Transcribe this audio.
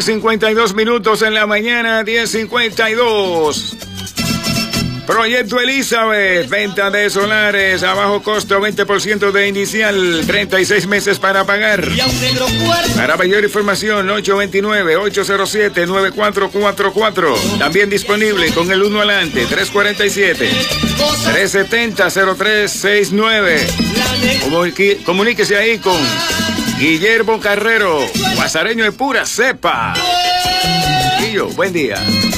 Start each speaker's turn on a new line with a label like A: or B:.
A: 10:52 minutos en la mañana, 10:52. Proyecto Elizabeth, venta de solares a bajo costo, 20% de inicial, 36 meses para pagar. Para mayor información, 829-807-9444. También disponible con el 1 adelante, 347-370-0369. Comuníquese ahí con Guillermo Carrero, guasareño de pura cepa. Guillo, buen día.